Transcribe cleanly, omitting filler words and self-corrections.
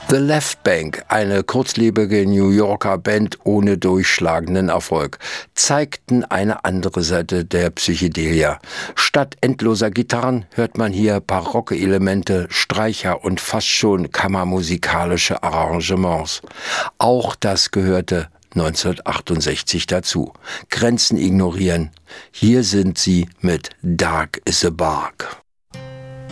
The Left Bank, eine kurzlebige New Yorker Band ohne durchschlagenden Erfolg, zeigten eine andere Seite der Psychedelia. Statt endloser Gitarren hört man hier barocke Elemente, Streicher und fast schon kammermusikalische Arrangements. Auch das gehörte 1968 dazu. Grenzen ignorieren. Hier sind sie mit Dark is a Bark.